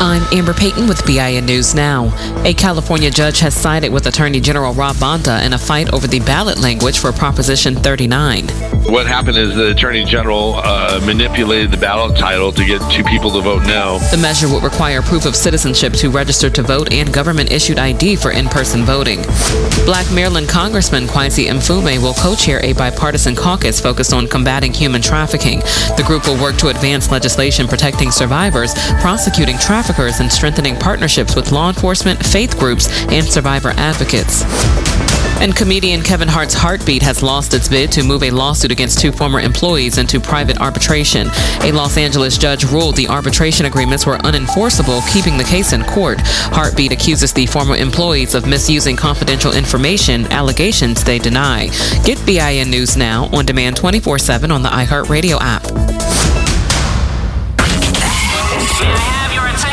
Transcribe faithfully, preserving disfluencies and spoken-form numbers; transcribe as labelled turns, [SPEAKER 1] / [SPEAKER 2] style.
[SPEAKER 1] I'm Amber Payton with B I N News Now. A California judge has sided with Attorney General Rob Bonta in a fight over the ballot language for Proposition thirty-nine.
[SPEAKER 2] What happened is the Attorney General uh, manipulated the ballot title to get two people to vote no.
[SPEAKER 1] The measure would require proof of citizenship to register to vote and government-issued I D for in-person voting. Black Maryland Congressman Kweisi Mfume will co-chair a bipartisan caucus focused on combating human trafficking. The group will work to advance legislation protecting survivors, prosecuting traffickers, and strengthening partnerships with law enforcement, faith groups, and survivor advocates. And comedian Kevin Hart's Heartbeat has lost its bid to move a lawsuit against two former employees into private arbitration. A Los Angeles judge ruled the arbitration agreements were unenforceable, keeping the case in court. Heartbeat accuses the former employees of misusing confidential information, allegations they deny. Get B I N News Now on demand twenty-four seven on the iHeartRadio app.